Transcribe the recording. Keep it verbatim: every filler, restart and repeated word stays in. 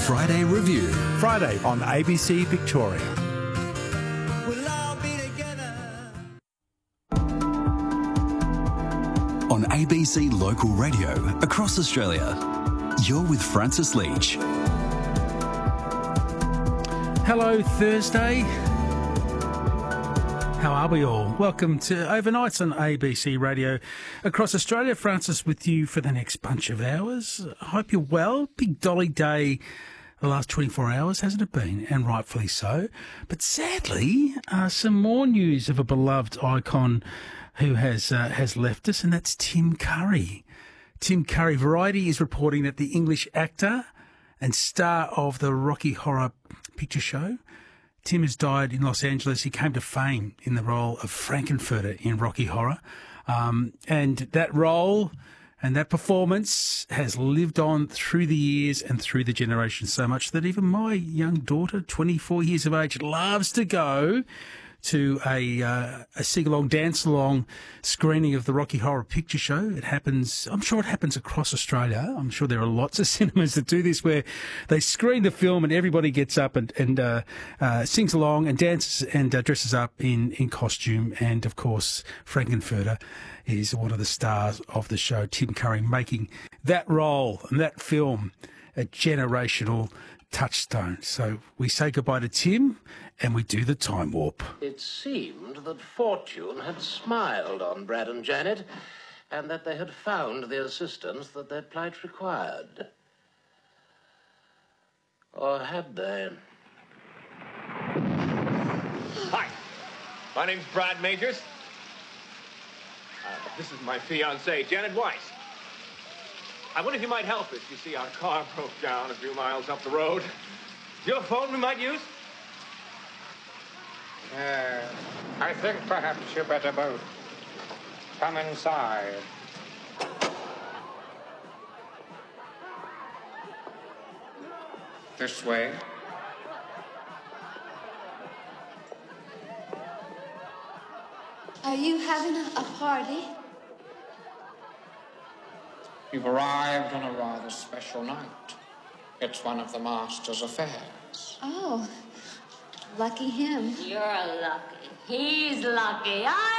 Friday Review. Friday on A B C Victoria. We'll all be together. On A B C Local Radio across Australia, you're with Francis Leach. Hello, Thursday. How are we all? Welcome to Overnights on A B C Radio across Australia. Francis with you for the next bunch of hours. I hope you're well. Big Dolly Day the last twenty-four hours, hasn't it been? And rightfully so. But sadly, uh, some more news of a beloved icon who has uh, has left us, and that's Tim Curry. Tim Curry. Variety is reporting that the English actor and star of the Rocky Horror Picture Show, Tim has died in Los Angeles. He came to fame in the role of Frankenfurter in Rocky Horror. Um, and that role and that performance has lived on through the years and through the generations so much that even my young daughter, twenty-four years of age, loves to go to a, uh, a sing-along, dance-along screening of the Rocky Horror Picture Show. It happens, I'm sure it happens across Australia. I'm sure there are lots of cinemas that do this where they screen the film and everybody gets up and, and uh, uh, sings along and dances and uh, dresses up in, in costume. And, of course, Frankenfurter is one of the stars of the show, Tim Curry, making that role and that film a generational touchstone. So we say goodbye to Tim and we do the time warp. It seemed that fortune had smiled on Brad and Janet and that they had found the assistance that their plight required. Or had they? Hi, my name's Brad Majors. Uh, this is my fiancée, Janet Weiss. I wonder if you might help us. You see, our car broke down a few miles up the road. Is your phone we might use? Uh, I think perhaps you better both come inside. This way. Are you having a, a party? You've arrived on a rather special night. It's one of the master's affairs. Oh, lucky him. You're lucky. He's lucky. I'm